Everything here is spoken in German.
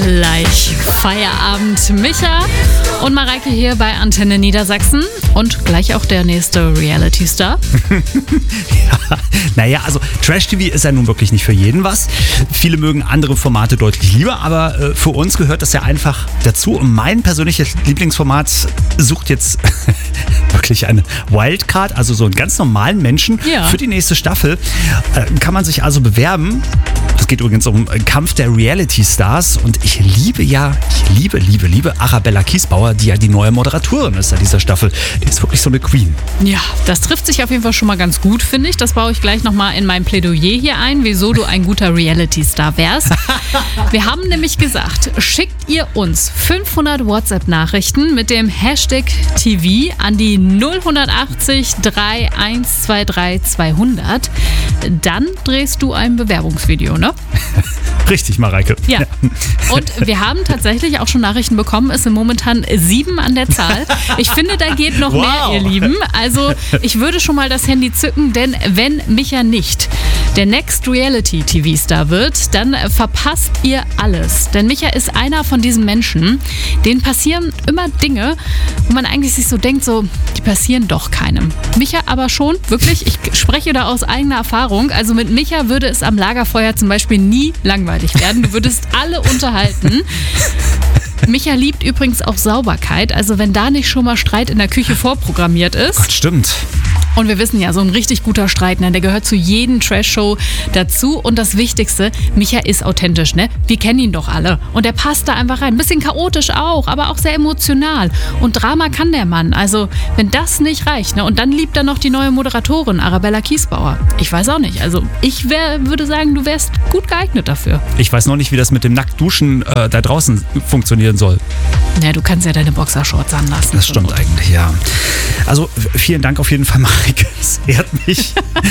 Gleich Feierabend. Micha und Mareike hier bei Antenne Niedersachsen und gleich auch der nächste Reality-Star. Ja, naja, also Trash-TV ist ja nun wirklich nicht für jeden was. Viele mögen andere Formate deutlich lieber, aber für uns gehört das ja einfach dazu. Und mein persönliches Lieblingsformat sucht jetzt wirklich eine Wildcard, also so einen ganz normalen Menschen für die nächste Staffel. Kann man sich also bewerben. Es geht übrigens um Kampf der Reality-Stars und ich liebe Arabella Kiesbauer, die ja die neue Moderatorin ist an dieser Staffel. Die ist wirklich so eine Queen. Ja, das trifft sich auf jeden Fall schon mal ganz gut, finde ich. Das baue ich gleich nochmal in mein Plädoyer hier ein, wieso du ein guter Reality-Star wärst. Wir haben nämlich gesagt, schickt ihr uns 500 WhatsApp-Nachrichten mit dem Hashtag TV an die 0180 3123 200. Dann drehst du ein Bewerbungsvideo, ne? Richtig, Mareike. Ja. Und wir haben tatsächlich auch schon Nachrichten bekommen. Es sind momentan 7 an der Zahl. Ich finde, da geht noch mehr, ihr Lieben. Also ich würde schon mal das Handy zücken, denn wenn Micha nicht der Next Reality TV-Star wird, dann verpasst ihr alles. Denn Micha ist einer von diesen Menschen, denen passieren immer Dinge, wo man eigentlich sich so denkt, so, die passieren doch keinem. Micha aber schon, wirklich, ich spreche da aus eigener Erfahrung. Also mit Micha würde es am Lagerfeuer zum Beispiel nie langweilig werden. Du würdest alle unterhalten. Micha liebt übrigens auch Sauberkeit. Also wenn da nicht schon mal Streit in der Küche vorprogrammiert ist. Gott, stimmt. Und wir wissen ja, so ein richtig guter Streit, ne, der gehört zu jedem Trash-Show dazu. Und das Wichtigste, Micha ist authentisch, ne? Wir kennen ihn doch alle. Und der passt da einfach rein. Ein bisschen chaotisch auch, aber auch sehr emotional. Und Drama kann der Mann. Also, wenn das nicht reicht, ne? Und dann liebt er noch die neue Moderatorin, Arabella Kiesbauer. Ich weiß auch nicht. Also, ich würde sagen, du wärst gut geeignet dafür. Ich weiß noch nicht, wie das mit dem Nacktduschen da draußen funktionieren soll. Ja, du kannst ja deine Boxershorts anlassen. Das stimmt eigentlich, ja. Also, vielen Dank auf jeden Fall, Mareike. Es ehrt mich.